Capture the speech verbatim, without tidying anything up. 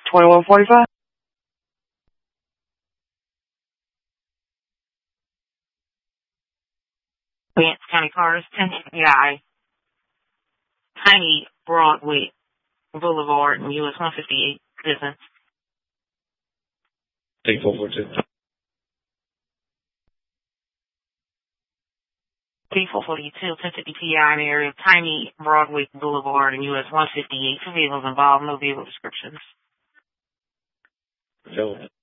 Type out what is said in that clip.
twenty-one forty-five. Vance County Cars, ten P I, Tiny Broadway Boulevard, and U S one fifty-eight, business. Take four four two. P four forty-two, ten fifty P I in the area of Tiny Broadway Boulevard and U S one fifty-eight. For vehicles involved, no vehicle descriptions. So.